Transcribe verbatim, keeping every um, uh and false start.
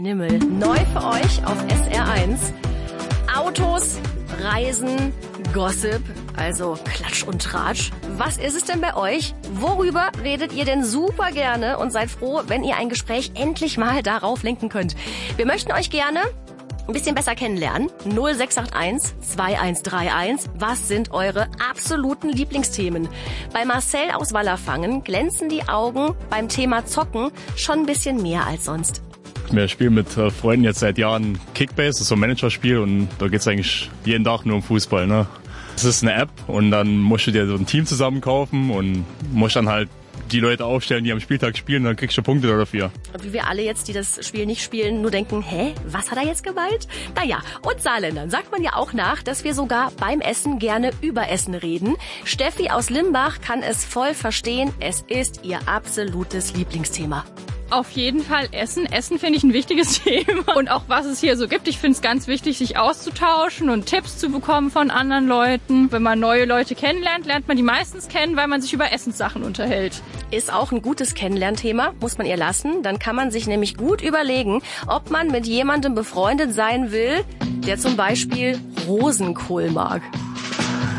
Nimmel. Neu für euch auf S R eins. Autos, Reisen, Gossip, also Klatsch und Tratsch. Was ist es denn bei euch? Worüber redet ihr denn super gerne und seid froh, wenn ihr ein Gespräch endlich mal darauf lenken könnt? Wir möchten euch gerne ein bisschen besser kennenlernen. null sechs acht eins zwei eins drei eins. Was sind eure absoluten Lieblingsthemen? Bei Marcel aus Wallerfangen glänzen die Augen beim Thema Zocken schon ein bisschen mehr als sonst. Wir spielen mit Freunden jetzt seit Jahren Kickbase, das ist so ein Managerspiel und da geht's eigentlich jeden Tag nur um Fußball. Ne? Das ist eine App und dann musst du dir so ein Team zusammen kaufen und musst dann halt die Leute aufstellen, die am Spieltag spielen, dann kriegst du Punkte dafür. Und wie wir alle jetzt, die das Spiel nicht spielen, nur denken, hä, was hat er jetzt gemeint? Naja, und Saarländern sagt man ja auch nach, dass wir sogar beim Essen gerne über Essen reden. Steffi aus Limbach kann es voll verstehen, es ist ihr absolutes Lieblingsthema. Auf jeden Fall Essen. Essen finde ich ein wichtiges Thema. Und auch was es hier so gibt. Ich finde es ganz wichtig, sich auszutauschen und Tipps zu bekommen von anderen Leuten. Wenn man neue Leute kennenlernt, lernt man die meistens kennen, weil man sich über Essenssachen unterhält. Ist auch ein gutes Kennenlernthema, muss man ihr lassen. Dann kann man sich nämlich gut überlegen, ob man mit jemandem befreundet sein will, der zum Beispiel Rosenkohl mag.